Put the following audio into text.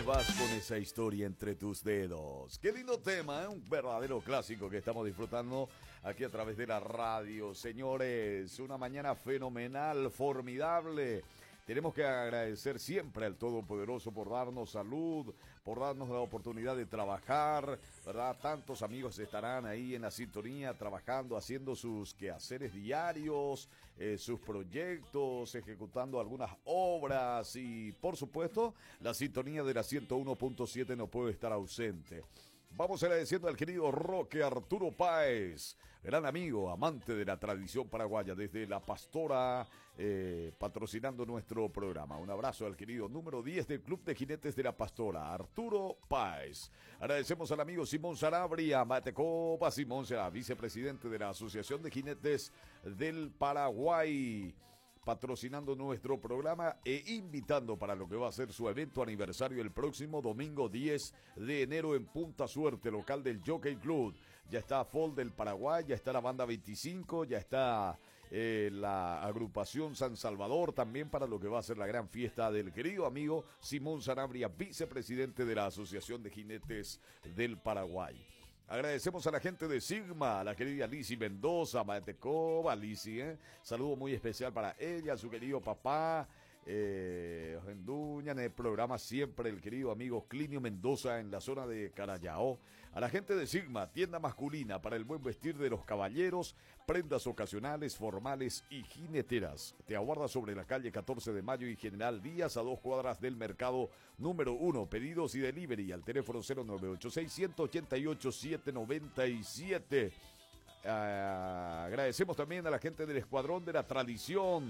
y vas con esa historia entre tus dedos. Qué lindo tema, ¿eh? Un verdadero clásico que estamos disfrutando aquí a través de la radio. Señores, una mañana fenomenal, formidable. Tenemos que agradecer siempre al Todopoderoso por darnos salud, por darnos la oportunidad de trabajar, ¿verdad? Tantos amigos estarán ahí en la sintonía, trabajando, haciendo sus quehaceres diarios, sus proyectos, ejecutando algunas obras y, por supuesto, la sintonía de la 101.7 no puede estar ausente. Vamos agradeciendo al querido Roque Arturo Páez, gran amigo, amante de la tradición paraguaya, desde La Pastora, patrocinando nuestro programa. Un abrazo al querido número 10 del Club de Jinetes de La Pastora, Arturo Páez. Agradecemos al amigo Simón Sanabria, Matecopa Simón, será vicepresidente de la Asociación de Jinetes del Paraguay, patrocinando nuestro programa e invitando para lo que va a ser su evento aniversario el próximo domingo 10 de enero en Punta Suerte, local del Jockey Club. Ya está Fold del Paraguay, ya está la banda 25, ya está la agrupación San Salvador también para lo que va a ser la gran fiesta del querido amigo Simón Sanabria, vicepresidente de la Asociación de Jinetes del Paraguay. Agradecemos a la gente de Sigma, a la querida Lizzy Mendoza, Matecoba, Lizzy, saludo muy especial para ella, su querido papá, Enduña, en el programa siempre el querido amigo Clinio Mendoza en la zona de Carayao. A la gente de Sigma, tienda masculina para el buen vestir de los caballeros, prendas ocasionales, formales y jineteras. Te aguarda sobre la calle 14 de Mayo y General Díaz, a 2 cuadras del mercado número 1. Pedidos y delivery al teléfono 0986-188-797. Agradecemos también a la gente del Escuadrón de la Tradición,